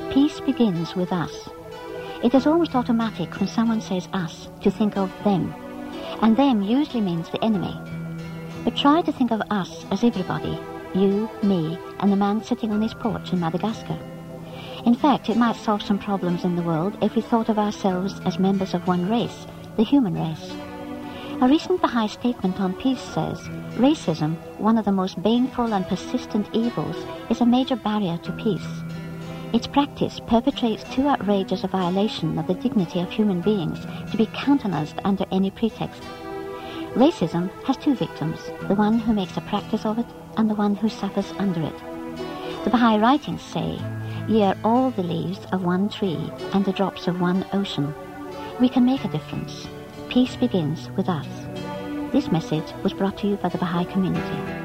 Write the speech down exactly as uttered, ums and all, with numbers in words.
Peace begins with us. It is almost automatic when someone says us to think of them, and them usually means the enemy. But try to think of us as everybody, you, me, and the man sitting on his porch in Madagascar. In fact, it might solve some problems in the world if we thought of ourselves as members of one race, the human race. A recent Baha'i statement on peace says, racism, one of the most baneful and persistent evils, is a major barrier to peace. Its practice perpetrates too outrageous a violation of the dignity of human beings to be countenanced under any pretext. Racism has two victims, the one who makes a practice of it and the one who suffers under it. The Baha'i writings say, "Ye are all the leaves of one tree and the drops of one ocean." We can make a difference. Peace begins with us. This message was brought to you by the Baha'i Community.